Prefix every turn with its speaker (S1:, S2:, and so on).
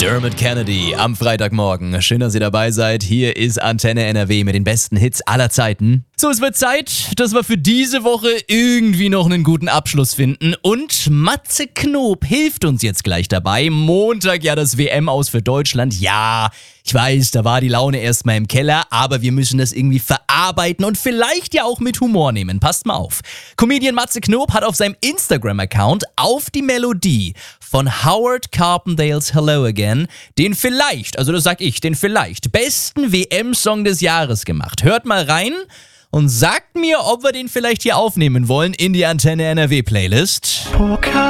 S1: Dermot Kennedy am Freitagmorgen. Schön, dass ihr dabei seid. Hier ist Antenne NRW mit den besten Hits aller Zeiten. So, es wird Zeit, dass wir für diese Woche irgendwie noch einen guten Abschluss finden. Und Matze Knob hilft uns jetzt gleich dabei. Montag ja das WM-Aus für Deutschland. Ja, ich weiß, da war die Laune erstmal im Keller, aber wir müssen das irgendwie verarbeiten und vielleicht ja auch mit Humor nehmen. Passt mal auf. Comedian Matze Knob hat auf seinem Instagram-Account auf die Melodie von Howard Carpendales Hello Again den vielleicht, also das sag ich, den vielleicht besten WM-Song des Jahres gemacht. Hört mal rein und sagt mir, ob wir den vielleicht hier aufnehmen wollen in die Antenne NRW Playlist.